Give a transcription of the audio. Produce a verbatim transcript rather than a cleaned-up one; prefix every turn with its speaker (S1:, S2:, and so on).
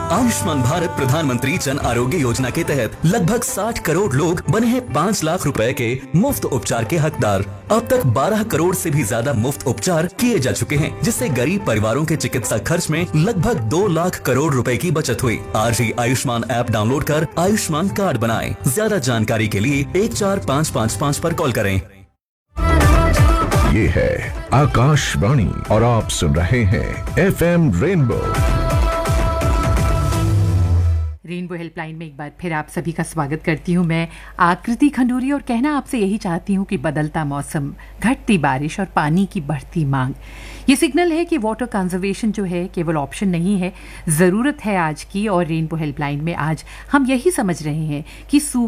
S1: आयुष्मान भारत प्रधानमंत्री जन आरोग्य योजना के तहत लगभग साठ करोड़ लोग बने हैं पाँच लाख रुपए के मुफ्त उपचार के हकदार। अब तक बारह करोड़ से भी ज्यादा मुफ्त उपचार किए जा चुके हैं, जिससे गरीब परिवारों के चिकित्सा खर्च में लगभग दो लाख करोड़ रुपए की बचत हुई। आज ही आयुष्मान ऐप डाउनलोड कर आयुष्मान कार्ड बनाएं। ज्यादा जानकारी के लिए एक चार पाँच पाँच पाँच पर कॉल करें।
S2: ये है आकाशवाणी और आप सुन रहे हैं F M rainbow.
S3: Rainbow helpline में एक बार फिर आप सभी का स्वागत करती हूँ मैं आकृति खंडूरी, और कहना आपसे यही चाहती हूँ कि बदलता मौसम, घटती बारिश और पानी की बढ़ती मांग, ये सिग्नल है कि वाटर कंजर्वेशन जो है केवल ऑप्शन नहीं है, ज़रूरत है आज की। और रेनबो हेल्पलाइन में आज हम यही समझ रहे हैं कि